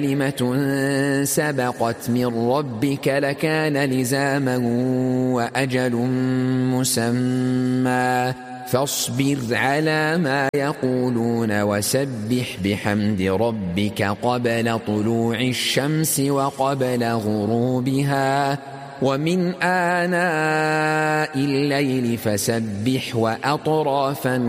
كلمة سبقت من ربك لكان لزاما وأجل مسمى فاصبر على ما يقولون وسبح بحمد ربك قبل طلوع الشمس وقبل غروبها ومن آناء الليل فسبح وأطراف